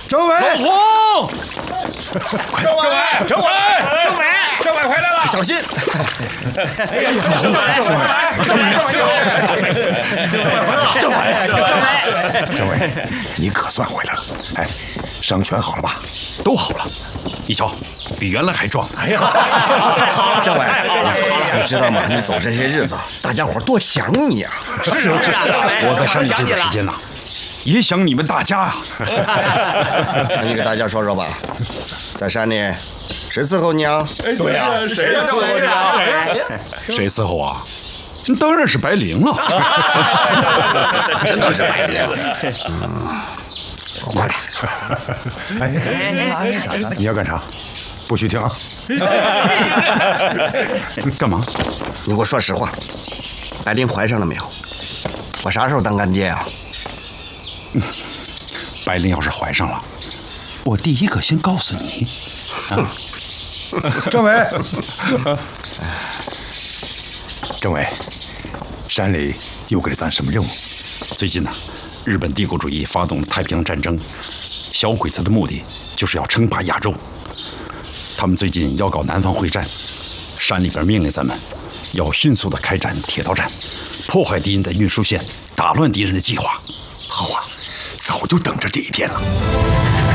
政委， 老洪， 政委回来了， 小心！ 政委，你可算回来了。哎，伤全好了吧？ 都好了，你瞧，比原来还壮。哎呀， 政委，你知道吗？你走这些日子，大家伙多想你啊！ 是，我在山里这段时间呢，也想你们大家啊。 那你给大家说说吧，在山里谁伺候你啊？ 对呀，谁伺候你啊？谁伺候啊？当然是白灵了。 真的是白灵。过来。 你要干啥？不许听啊！干嘛？ 你给我说实话，白灵怀上了没有？我啥时候当干爹啊？ 白灵要是怀上了，我第一个先告诉你。 政委，政委，山里又给了咱什么任务？ 最近呢，日本帝国主义发动了太平洋战争，小鬼子的目的就是要称霸亚洲。他们最近要搞南方会战，山里边命令咱们要迅速的开展铁道战，破坏敌人的运输线，打乱敌人的计划。 好啊，早就等着这一天了。